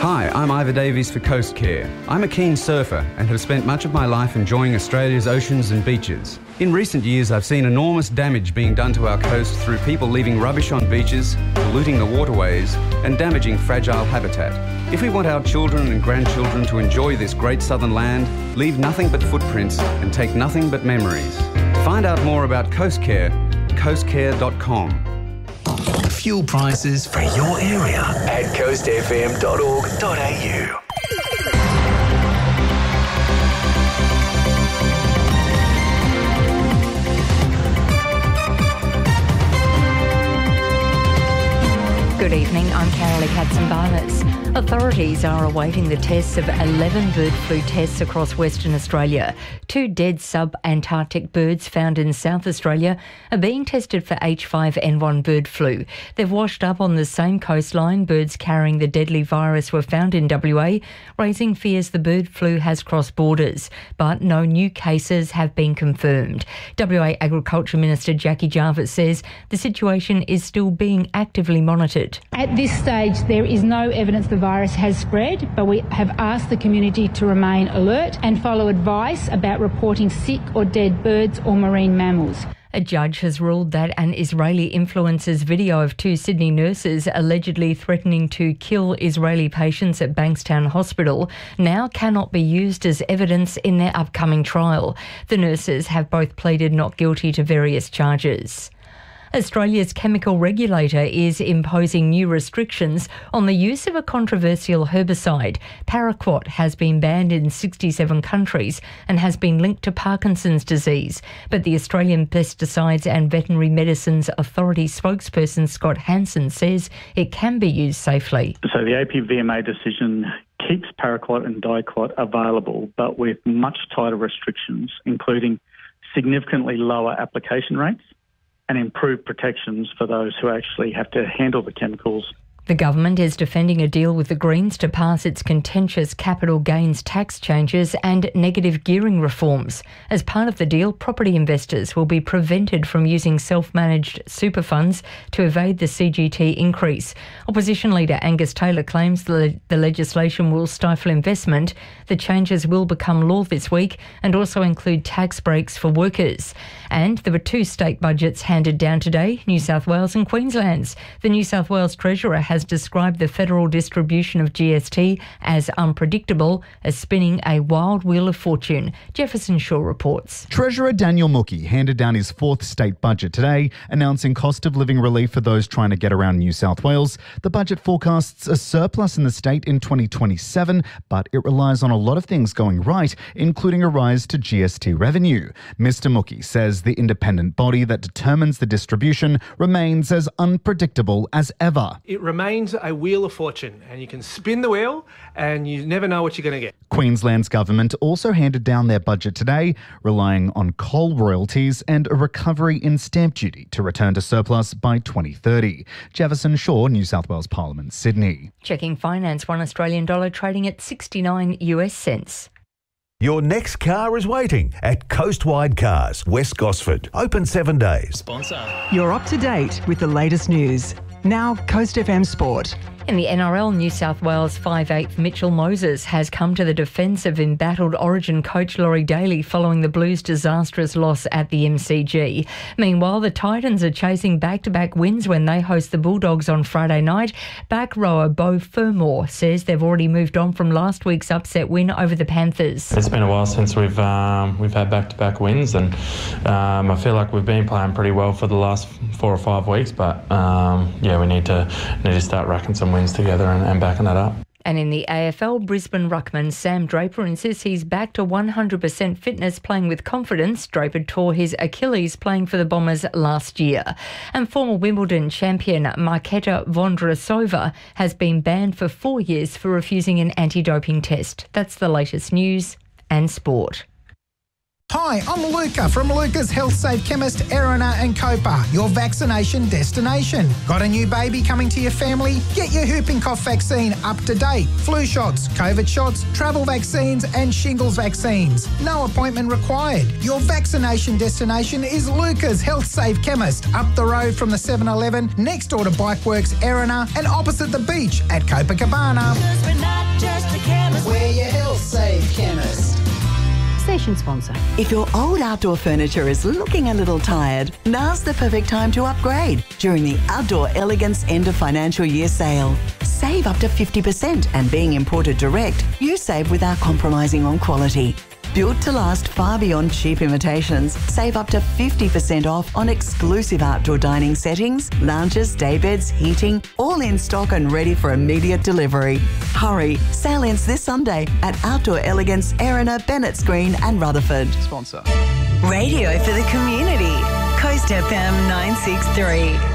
Hi, I'm Ivor Davies for Coast Care. I'm a keen surfer and have spent much of my life enjoying Australia's oceans and beaches. In recent years, I've seen enormous damage being done to our coast through people leaving rubbish on beaches, polluting the waterways, and damaging fragile habitat. If we want our children and grandchildren to enjoy this great southern land, leave nothing but footprints and take nothing but memories. Find out more about Coast Care at coastcare.com. Fuel prices for your area at coastfm.org.au. Good evening, I'm Carolee Katzenbarnes. Authorities are awaiting the tests of 11 bird flu tests across Western Australia. 2 dead sub-Antarctic birds found in South Australia are being tested for H5N1 bird flu. They've washed up on the same coastline. Birds carrying the deadly virus were found in WA, raising fears the bird flu has crossed borders. But no new cases have been confirmed. WA Agriculture Minister Jackie Jarvis says the situation is still being actively monitored. At this stage, there is no evidence the virus has spread, but we have asked the community to remain alert and follow advice about reporting sick or dead birds or marine mammals. A judge has ruled that an Israeli influencer's video of 2 Sydney nurses allegedly threatening to kill Israeli patients at Bankstown Hospital now cannot be used as evidence in their upcoming trial. The nurses have both pleaded not guilty to various charges. Australia's chemical regulator is imposing new restrictions on the use of a controversial herbicide. Paraquat has been banned in 67 countries and has been linked to Parkinson's disease. But the Australian Pesticides and Veterinary Medicines Authority spokesperson Scott Hansen says it can be used safely. So the APVMA decision keeps paraquat and diquat available, but with much tighter restrictions, including significantly lower application rates and improved protections for those who actually have to handle the chemicals. The government is defending a deal with the Greens to pass its contentious capital gains tax changes and negative gearing reforms. As part of the deal, property investors will be prevented from using self-managed super funds to evade the CGT increase. Opposition leader Angus Taylor claims the legislation will stifle investment. The changes will become law this week and also include tax breaks for workers. And there were 2 state budgets handed down today, New South Wales and Queensland's. The New South Wales Treasurer has described the federal distribution of GST as unpredictable, as spinning a wild wheel of fortune. Jefferson Shaw reports. Treasurer Daniel Mookie handed down his 4th state budget today, announcing cost of living relief for those trying to get around New South Wales. The budget forecasts a surplus in the state in 2027, but it relies on a lot of things going right, including a rise to GST revenue. Mr Mookie says the independent body that determines the distribution remains as unpredictable as ever. It remains a wheel of fortune, and you can spin the wheel and you never know what you're going to get. Queensland's government also handed down their budget today, relying on coal royalties and a recovery in stamp duty to return to surplus by 2030. Jefferson Shaw, New South Wales Parliament, Sydney. Checking finance, $1 Australian dollar trading at 69 US cents. Your next car is waiting at Coastwide Cars, West Gosford. Open 7 days. You're up to date with the latest news. Now, Coast FM Sport. In the NRL, New South Wales 5'8" Mitchell Moses has come to the defence of embattled Origin coach Laurie Daly following the Blues' disastrous loss at the MCG. Meanwhile, the Titans are chasing back-to-back wins when they host the Bulldogs on Friday night. Back rower Beau Fermor says they've already moved on from last week's upset win over the Panthers. It's been a while since we've had back-to-back wins, and I feel like we've been playing pretty well for the last 4 or 5 weeks, but we need to start racking some wins together and backing that up. And in the AFL, Brisbane ruckman Sam Draper insists he's back to 100% fitness, playing with confidence. Draper tore his Achilles playing for the Bombers last year. And former Wimbledon champion Marketa Vondrasova has been banned for 4 years for refusing an anti-doping test. That's the latest news and sport. Hi, I'm Luca from Luca's Health Safe Chemist, Erina and Copa, your vaccination destination. Got a new baby coming to your family? Get your whooping cough vaccine up to date. Flu shots, COVID shots, travel vaccines and shingles vaccines. No appointment required. Your vaccination destination is Luca's Health Safe Chemist, up the road from the 7-Eleven, next door to Bikeworks, Erina and opposite the beach at Copacabana. Because we're not just a chemist, we're your Health Safe Chemist. Station sponsor. If your old outdoor furniture is looking a little tired, now's the perfect time to upgrade during the Outdoor Elegance End of Financial Year sale. Save up to 50%, and being imported direct, you save without compromising on quality. Built to last far beyond cheap imitations, save up to 50% off on exclusive outdoor dining settings, lounges, daybeds, heating, all in stock and ready for immediate delivery. Hurry, sale ends this Sunday at Outdoor Elegance, Erina, Bennett's Green and Rutherford. Sponsor. Radio for the community. Coast FM 963.